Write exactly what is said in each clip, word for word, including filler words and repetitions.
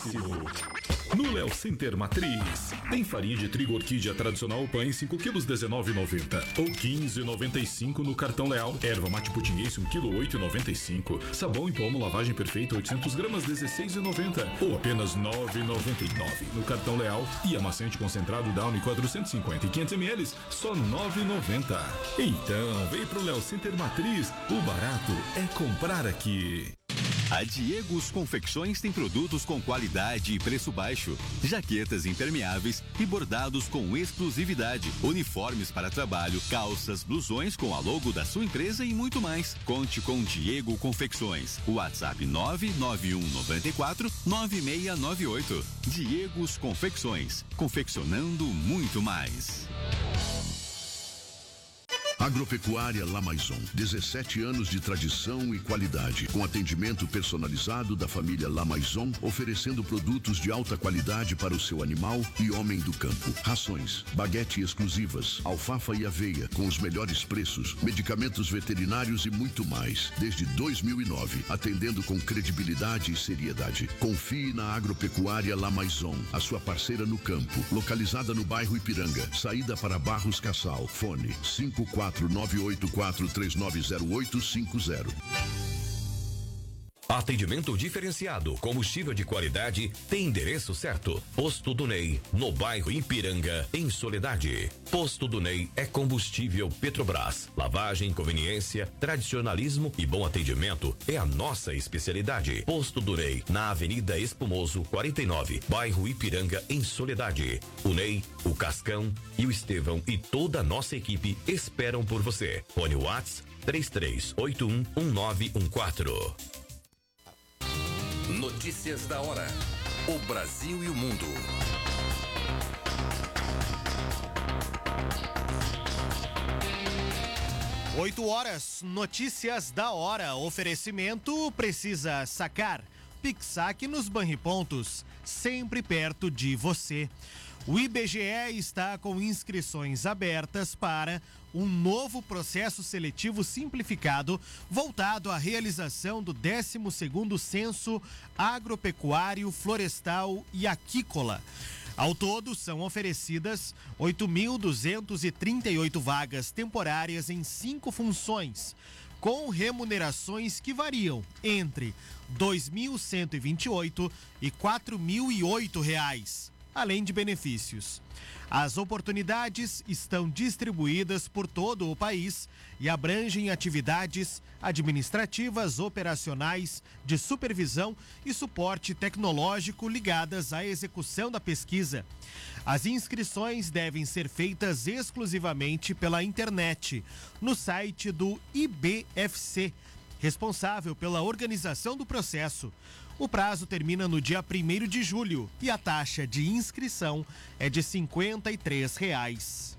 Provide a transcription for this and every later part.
Baratíssimo. No Léo Center Matriz, tem farinha de trigo orquídea tradicional pães cinco quilos dezenove reais e noventa centavos ou quinze reais e noventa e cinco centavos no cartão Leal. Erva mate putinhense um quilo oito reais e noventa e cinco centavos. Sabão em pomo lavagem perfeita oitocentos gramas dezesseis reais e noventa centavos ou apenas nove reais e noventa e nove centavos no cartão Leal. E amaciante concentrado Downy quatrocentos e cinquenta e quinhentos mililitros só nove reais e noventa centavos. Então, vem pro Léo Center Matriz, o barato é comprar aqui. A Diegos Confecções tem produtos com qualidade e preço baixo, jaquetas impermeáveis e bordados com exclusividade, uniformes para trabalho, calças, blusões com a logo da sua empresa e muito mais. Conte com Diego Confecções. WhatsApp nove nove um nove quatro nove seis nove oito. Diegos Confecções, confeccionando muito mais. Agropecuária La Maison, dezessete anos de tradição e qualidade, com atendimento personalizado da família La Maison, oferecendo produtos de alta qualidade para o seu animal e homem do campo. Rações, baguete exclusivas, alfafa e aveia com os melhores preços, medicamentos veterinários e muito mais. Desde dois mil e nove, atendendo com credibilidade e seriedade. Confie na Agropecuária La Maison, a sua parceira no campo, localizada no bairro Ipiranga, saída para Barros Cassal. Fone cinco quatro nove oito quatro três nove zero oito cinco zero. Atendimento diferenciado, combustível de qualidade, tem endereço certo. Posto do Ney, no bairro Ipiranga, em Soledade. Posto do Ney é combustível Petrobras. Lavagem, conveniência, tradicionalismo e bom atendimento é a nossa especialidade. Posto do Ney, na Avenida Espumoso, quarenta e nove, bairro Ipiranga, em Soledade. O Ney, o Cascão e o Estevão e toda a nossa equipe esperam por você. Fone Whats três três oito um um nove um quatro. Notícias da hora. O Brasil e o mundo. Oito horas, notícias da hora. Oferecimento precisa sacar. Pixac nos Banripontos, sempre perto de você. O I B G E está com inscrições abertas para um novo processo seletivo simplificado voltado à realização do décimo segundo Censo Agropecuário, Florestal e Aquícola. Ao todo, são oferecidas oito mil duzentas e trinta e oito vagas temporárias em cinco funções, com remunerações que variam entre dois mil cento e vinte e oito e quatro mil e oito reais. Além de benefícios. As oportunidades estão distribuídas por todo o país e abrangem atividades administrativas, operacionais, de supervisão e suporte tecnológico ligadas à execução da pesquisa. As inscrições devem ser feitas exclusivamente pela internet, no site do I B F C, responsável pela organização do processo. O prazo termina no dia primeiro de julho e a taxa de inscrição é de cinquenta e três reais.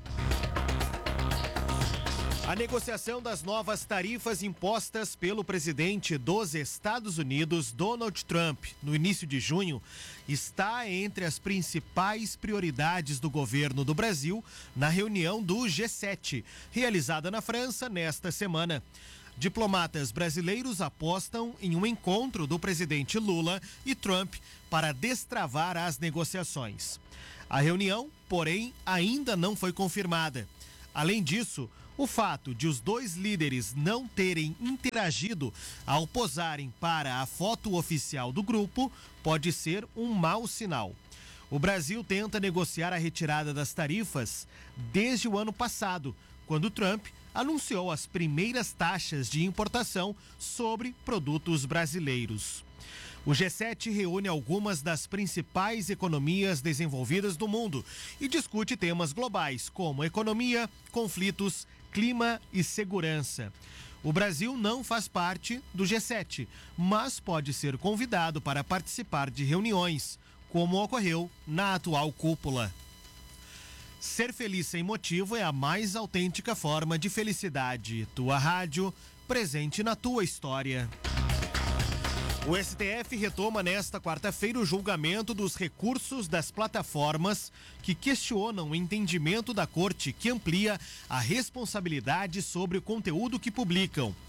A negociação das novas tarifas impostas pelo presidente dos Estados Unidos, Donald Trump, no início de junho, está entre as principais prioridades do governo do Brasil na reunião do G sete, realizada na França nesta semana. Diplomatas brasileiros apostam em um encontro do presidente Lula e Trump para destravar as negociações. A reunião, porém, ainda não foi confirmada. Além disso, o fato de os dois líderes não terem interagido ao posarem para a foto oficial do grupo pode ser um mau sinal. O Brasil tenta negociar a retirada das tarifas desde o ano passado, quando Trump anunciou as primeiras taxas de importação sobre produtos brasileiros. O G sete reúne algumas das principais economias desenvolvidas do mundo e discute temas globais como economia, conflitos, clima e segurança. O Brasil não faz parte do G sete, mas pode ser convidado para participar de reuniões, como ocorreu na atual cúpula. Ser feliz sem motivo é a mais autêntica forma de felicidade. Tua rádio, presente na tua história. O S T F retoma nesta quarta-feira o julgamento dos recursos das plataformas que questionam o entendimento da Corte que amplia a responsabilidade sobre o conteúdo que publicam.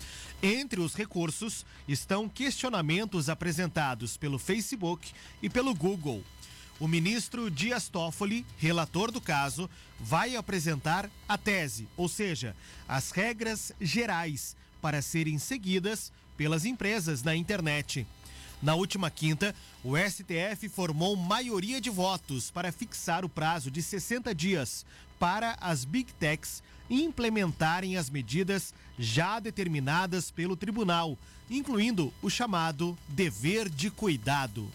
Entre os recursos estão questionamentos apresentados pelo Facebook e pelo Google. O ministro Dias Toffoli, relator do caso, vai apresentar a tese, ou seja, as regras gerais para serem seguidas pelas empresas na internet. Na última quinta, o S T F formou maioria de votos para fixar o prazo de sessenta dias para as Big Techs implementarem as medidas já determinadas pelo tribunal, incluindo o chamado dever de cuidado.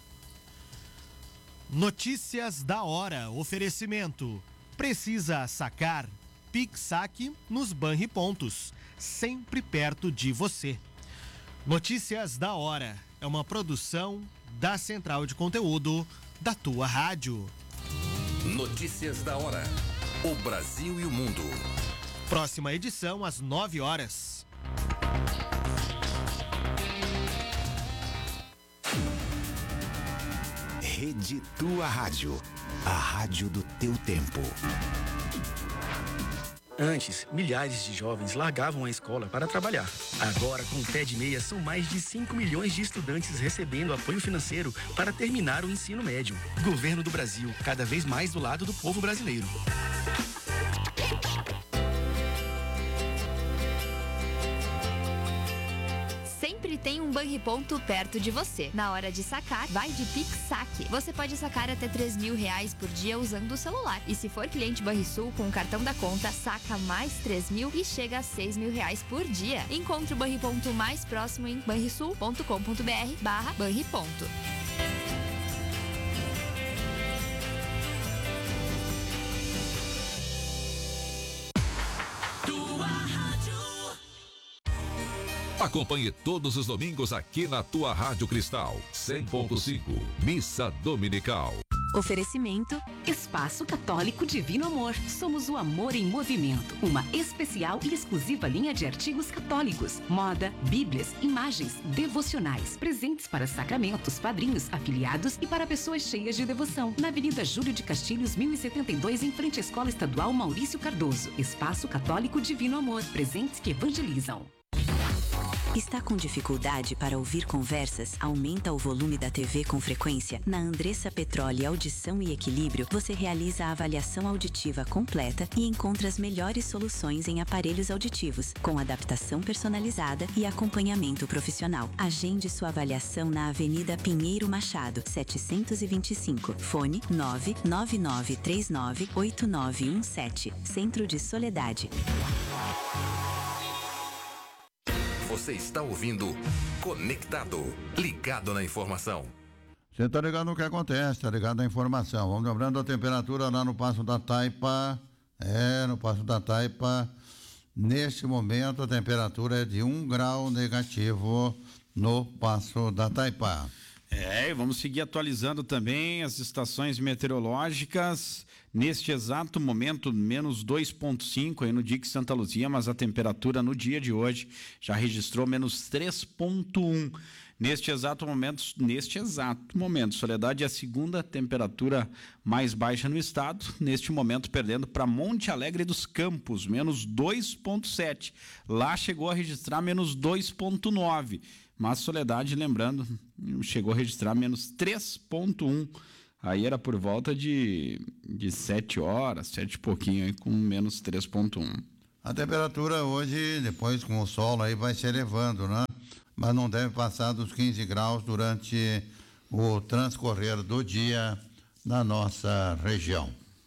Notícias da hora. Oferecimento. Precisa sacar? Pix Saque nos Banripontos. Sempre perto de você. Notícias da hora. É uma produção da Central de Conteúdo da tua rádio. Notícias da hora. O Brasil e o mundo. Próxima edição às nove horas. Rede Tua Rádio, a rádio do teu tempo. Antes, milhares de jovens largavam a escola para trabalhar. Agora, com o Pé de Meia, são mais de cinco milhões de estudantes recebendo apoio financeiro para terminar o ensino médio. Governo do Brasil, cada vez mais do lado do povo brasileiro. Sempre tem um Banriponto perto de você. Na hora de sacar, vai de Pix Saque. Você pode sacar até três mil reais por dia usando o celular. E se for cliente Banrisul com o cartão da conta, saca mais três mil e chega a seis mil reais por dia. Encontre o Banriponto mais próximo em banrisul ponto com ponto br barra Banriponto. Acompanhe todos os domingos aqui na tua Rádio Cristal, cem ponto cinco, Missa Dominical. Oferecimento Espaço Católico Divino Amor. Somos o amor em movimento. Uma especial e exclusiva linha de artigos católicos, moda, bíblias, imagens, devocionais, presentes para sacramentos, padrinhos, afiliados e para pessoas cheias de devoção. Na Avenida Júlio de Castilhos, mil e setenta e dois, em frente à Escola Estadual Maurício Cardoso. Espaço Católico Divino Amor. Presentes que evangelizam. Está com dificuldade para ouvir conversas? Aumenta o volume da T V com frequência? Na Andressa Petroli Audição e Equilíbrio, você realiza a avaliação auditiva completa e encontra as melhores soluções em aparelhos auditivos, com adaptação personalizada e acompanhamento profissional. Agende sua avaliação na Avenida Pinheiro Machado, setecentos e vinte e cinco. Fone nove nove nove três nove oito nove um sete. Centro de Soledade. Você está ouvindo Conectado, ligado na informação. Você está ligado no que acontece, está ligado na informação. Vamos lembrando a temperatura lá no Passo da Taipa. É, no Passo da Taipa. Neste momento a temperatura é de um grau negativo no Passo da Taipa. É, vamos seguir atualizando também as estações meteorológicas. Neste exato momento, menos dois ponto cinco aí no Dique Santa Luzia, mas a temperatura no dia de hoje já registrou menos três ponto um. Neste exato momento, neste exato momento, Soledade é a segunda temperatura mais baixa no estado, neste momento perdendo para Monte Alegre dos Campos, menos dois ponto sete. Lá chegou a registrar menos dois ponto nove, mas Soledade, lembrando, chegou a registrar menos três ponto um. Aí era por volta de, de sete horas, sete e pouquinho, aí, com menos três ponto um. A temperatura hoje, depois com o sol, aí vai se elevando, né? Mas não deve passar dos quinze graus durante o transcorrer do dia na nossa região.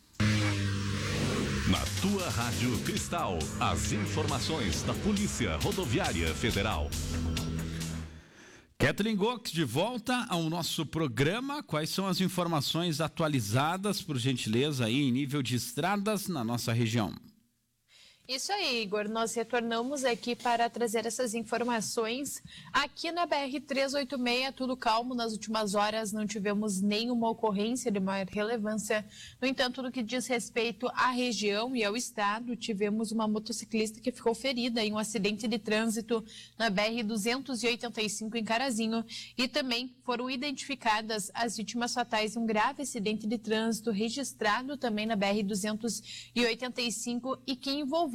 Na tua Rádio Cristal, as informações da Polícia Rodoviária Federal. Kathleen Gox, de volta ao nosso programa. Quais são as informações atualizadas, por gentileza, aí em nível de estradas na nossa região? Isso aí, Igor. Nós retornamos aqui para trazer essas informações. Aqui na B R trezentos e oitenta e seis, tudo calmo. Nas últimas horas não tivemos nenhuma ocorrência de maior relevância. No entanto, no que diz respeito à região e ao estado, tivemos uma motociclista que ficou ferida em um acidente de trânsito na B R duzentos e oitenta e cinco em Carazinho. E também foram identificadas as vítimas fatais de um grave acidente de trânsito registrado também na B R duzentos e oitenta e cinco e que envolveu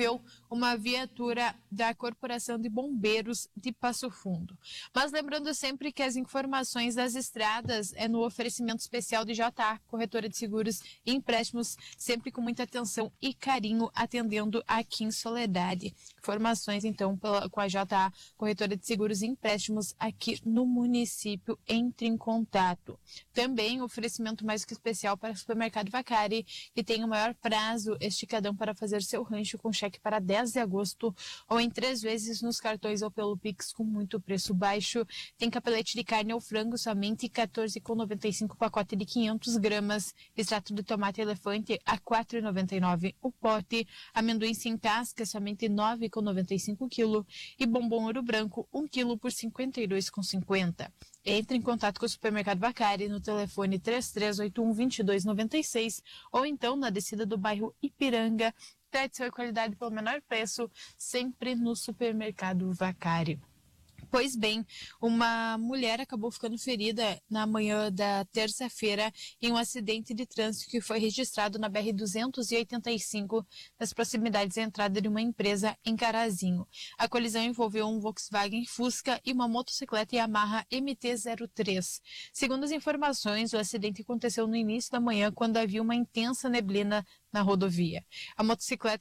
uma viatura da Corporação de Bombeiros de Passo Fundo. Mas lembrando sempre que as informações das estradas é no oferecimento especial de J A, corretora de seguros e empréstimos, sempre com muita atenção e carinho, atendendo aqui em Soledade. Informações, então, pela, com a J A, corretora de seguros e empréstimos aqui no município. Entre em contato. Também oferecimento mais que especial para o Supermercado Vacari, que tem o maior prazo esticadão para fazer seu rancho com cheque para dez de agosto ou em três vezes nos cartões ou pelo Pix com muito preço baixo. Tem capelete de carne ou frango somente quatorze reais e noventa e cinco centavos, pacote de quinhentas gramas. Extrato de tomate elefante a quatro reais e noventa e nove centavos o pote. Amendoim sem casca somente nove reais e noventa e cinco centavos o quilo. E bombom ouro branco um quilo por cinquenta e dois reais e cinquenta centavos. Entre em contato com o Supermercado Vacari no telefone três três oito um, dois dois nove seis ou então na descida do bairro Ipiranga. Tradição e qualidade pelo menor preço, sempre no Supermercado Vacari. Pois bem, uma mulher acabou ficando ferida na manhã da terça-feira em um acidente de trânsito que foi registrado na B R duzentos e oitenta e cinco, nas proximidades da entrada de uma empresa em Carazinho. A colisão envolveu um Volkswagen Fusca e uma motocicleta Yamaha M T zero três. Segundo as informações, o acidente aconteceu no início da manhã, quando havia uma intensa neblina na rodovia. A motocicleta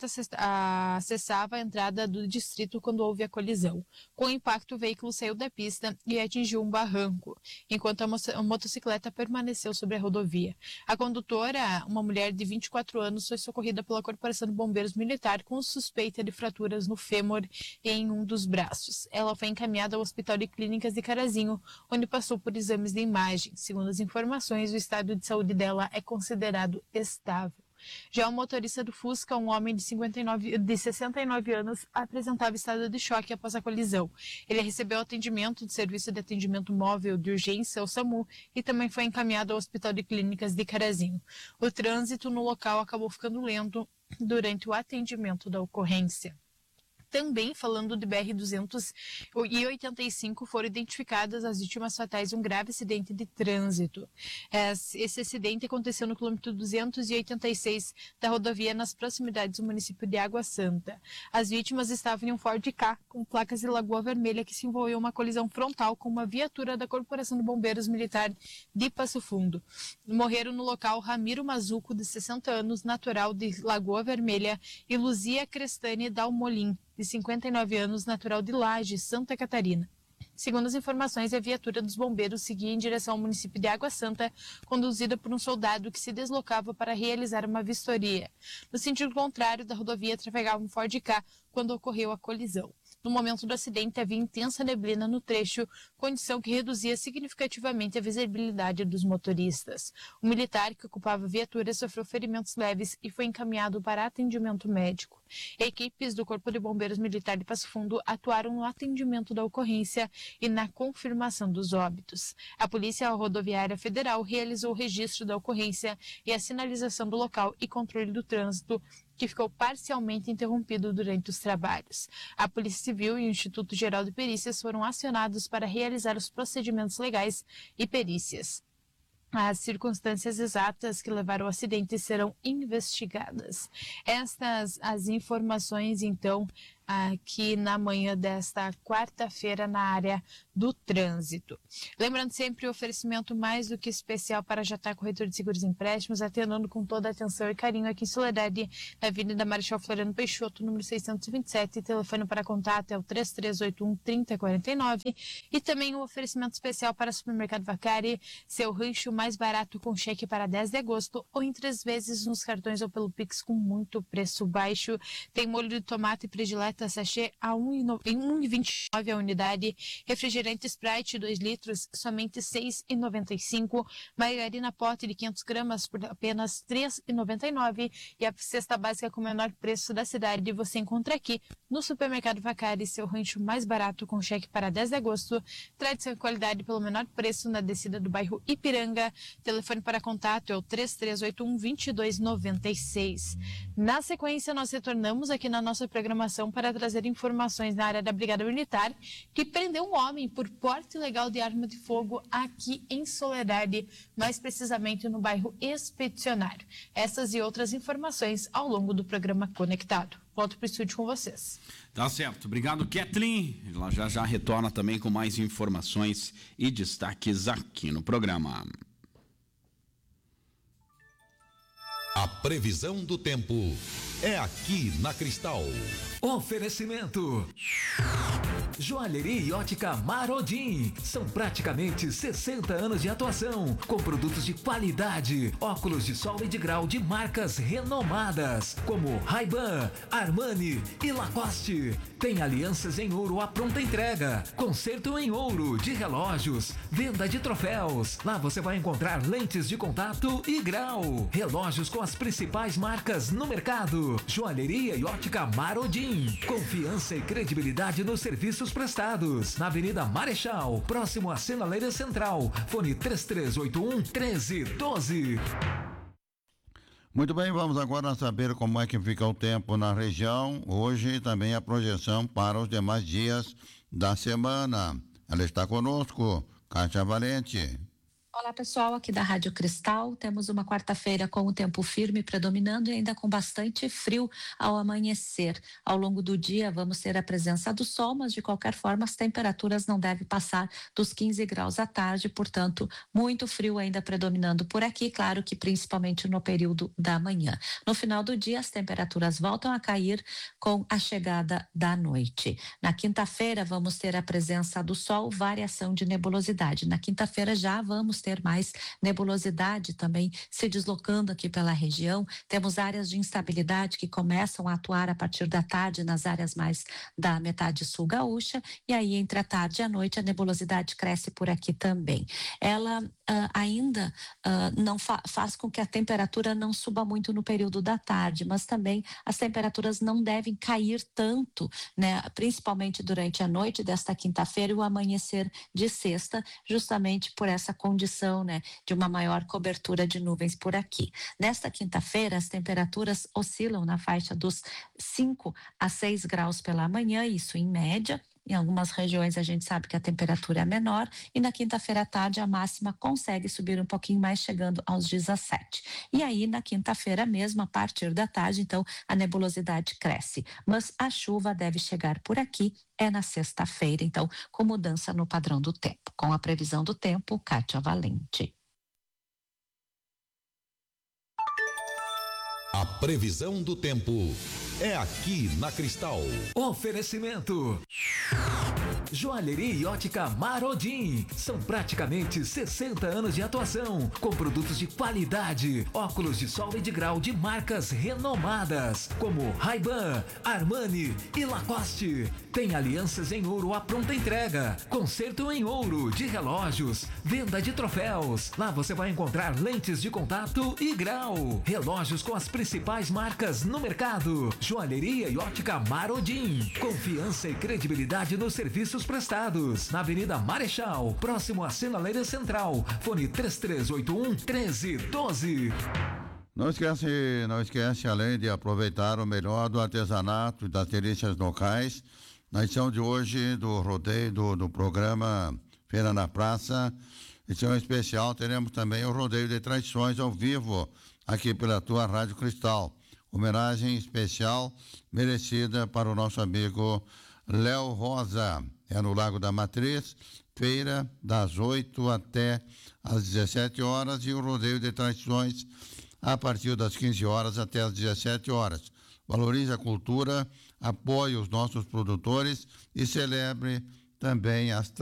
acessava a entrada do distrito quando houve a colisão. Com o impacto, o veículo saiu da pista e atingiu um barranco, enquanto a motocicleta permaneceu sobre a rodovia. A condutora, uma mulher de vinte e quatro anos, foi socorrida pela Corporação de Bombeiros Militar com suspeita de fraturas no fêmur e em um dos braços. Ela foi encaminhada ao Hospital de Clínicas de Carazinho, onde passou por exames de imagem. Segundo as informações, o estado de saúde dela é considerado estável. Já o motorista do Fusca, um homem de, cinquenta e nove, de sessenta e nove anos, apresentava estado de choque após a colisão. Ele recebeu atendimento do Serviço de Atendimento Móvel de Urgência, o SAMU, e também foi encaminhado ao Hospital de Clínicas de Carazinho. O trânsito no local acabou ficando lento durante o atendimento da ocorrência. Também, falando de B R duzentos e oitenta e cinco, foram identificadas as vítimas fatais de um grave acidente de trânsito. Esse acidente aconteceu no quilômetro duzentos e oitenta e seis da rodovia, nas proximidades do município de Água Santa. As vítimas estavam em um Ford Ka com placas de Lagoa Vermelha, que se envolveu em uma colisão frontal com uma viatura da Corporação de Bombeiros Militar de Passo Fundo. Morreram no local Ramiro Mazuco, de sessenta anos, natural de Lagoa Vermelha, e Luzia Crestani Dalmolin, de cinquenta e nove anos, natural de Laje, Santa Catarina. Segundo as informações, a viatura dos bombeiros seguia em direção ao município de Água Santa, conduzida por um soldado que se deslocava para realizar uma vistoria. No sentido contrário da rodovia, trafegava um Ford Ka quando ocorreu a colisão. No momento do acidente, havia intensa neblina no trecho, condição que reduzia significativamente a visibilidade dos motoristas. O militar que ocupava a viatura sofreu ferimentos leves e foi encaminhado para atendimento médico. Equipes do Corpo de Bombeiros Militar de Passo Fundo atuaram no atendimento da ocorrência e na confirmação dos óbitos. A Polícia Rodoviária Federal realizou o registro da ocorrência e a sinalização do local e controle do trânsito, que ficou parcialmente interrompido durante os trabalhos. A Polícia Civil e o Instituto Geral de Perícias foram acionados para realizar os procedimentos legais e perícias. As circunstâncias exatas que levaram ao acidente serão investigadas. Estas as informações, então, aqui na manhã desta quarta-feira na área do trânsito. Lembrando sempre o oferecimento mais do que especial para J A Corretor de Seguros e Empréstimos, atendendo com toda a atenção e carinho aqui em Soledade, na Avenida Marechal Floriano Peixoto, número seiscentos e vinte e sete, telefone para contato é o três três oito um, três zero quatro nove, e também o um oferecimento especial para o Supermercado Vacari, seu rancho mais barato com cheque para dez de agosto ou em três vezes nos cartões ou pelo Pix com muito preço baixo. Tem molho de tomate predileta sachê a um real e vinte e nove a unidade, refrigerante Sprite dois litros somente seis reais e noventa e cinco centavos, margarina pote de quinhentas gramas por apenas três reais e noventa e nove centavos, e a cesta básica com o menor preço da cidade você encontra aqui no Supermercado Vacari, seu rancho mais barato com cheque para dez de agosto, tradição e qualidade pelo menor preço na descida do bairro Ipiranga. Telefone para contato é o três três oito um, dois dois nove seis. Na sequência, nós retornamos aqui na nossa programação para para trazer informações na área da Brigada Militar, que prendeu um homem por porte ilegal de arma de fogo aqui em Soledade, mais precisamente no bairro Expedicionário. Essas e outras informações ao longo do programa Conectado. Volto para o estúdio com vocês. Tá certo. Obrigado, Kathleen. Ela já já retorna também com mais informações e destaques aqui no programa. A previsão do tempo é aqui na Cristal. Oferecimento. Joalheria e ótica Marodim. São praticamente sessenta anos de atuação, com produtos de qualidade, óculos de sol e de grau de marcas renomadas, como Ray-Ban, Armani e Lacoste. Tem alianças em ouro à pronta entrega, conserto em ouro de relógios, venda de troféus. Lá você vai encontrar lentes de contato e grau, relógios com as principais marcas no mercado. Joalheria e ótica Marodim. Confiança e credibilidade nos serviços prestados. Na Avenida Marechal, próximo à Sinaleira Central. Fone três três oito um, um três um dois. Muito bem, vamos agora saber como é que fica o tempo na região. Hoje e também a projeção para os demais dias da semana. Ela está conosco, Kátia Valente. Olá pessoal, aqui da Rádio Cristal, temos uma quarta-feira com o tempo firme predominando e ainda com bastante frio ao amanhecer. Ao longo do dia vamos ter a presença do sol, mas de qualquer forma as temperaturas não devem passar dos quinze graus à tarde, portanto muito frio ainda predominando por aqui, claro que principalmente no período da manhã. No final do dia as temperaturas voltam a cair com a chegada da noite. Na quinta-feira vamos ter a presença do sol, variação de nebulosidade. Na quinta-feira já vamos ter ter mais nebulosidade também se deslocando aqui pela região. Temos áreas de instabilidade que começam a atuar a partir da tarde nas áreas mais da metade sul gaúcha, e aí entre a tarde e a noite a nebulosidade cresce por aqui também. Ela uh, ainda uh, não fa- faz com que a temperatura não suba muito no período da tarde, mas também as temperaturas não devem cair tanto, né, principalmente durante a noite desta quinta-feira e o amanhecer de sexta, justamente por essa condição, né, de uma maior cobertura de nuvens por aqui. Nesta quinta-feira, as temperaturas oscilam na faixa dos cinco a seis graus pela manhã, isso em média. Em algumas regiões a gente sabe que a temperatura é menor e na quinta-feira à tarde a máxima consegue subir um pouquinho mais, chegando aos dezessete. E aí na quinta-feira mesmo, a partir da tarde, então a nebulosidade cresce. Mas a chuva deve chegar por aqui é na sexta-feira, então com mudança no padrão do tempo. Com a previsão do tempo, Kátia Valente. A previsão do tempo é aqui na Cristal. Oferecimento. Joalheria e ótica Marodim. São praticamente sessenta anos de atuação, com produtos de qualidade, óculos de sol e de grau de marcas renomadas, como Ray-Ban, Armani e Lacoste. Tem alianças em ouro à pronta entrega, conserto em ouro de relógios, venda de troféus. Lá você vai encontrar lentes de contato e grau, relógios com as principais marcas no mercado. Joalheria e ótica Marodim. Confiança e credibilidade nos serviços prestados. Na Avenida Marechal, próximo à Sinaleira Central. Fone três três oito um, um três um dois. Não esquece, não esquece, além de aproveitar o melhor do artesanato e das delícias locais, na edição de hoje do rodeio do, do programa Feira na Praça, edição especial, teremos também o rodeio de tradições ao vivo, aqui pela tua Rádio Cristal. Homenagem especial merecida para o nosso amigo Léo Rosa. É no Lago da Matriz, feira das oito até às dezessete horas e o rodeio de tradições a partir das quinze horas até às dezessete horas. Valorize a cultura, apoie os nossos produtores e celebre também as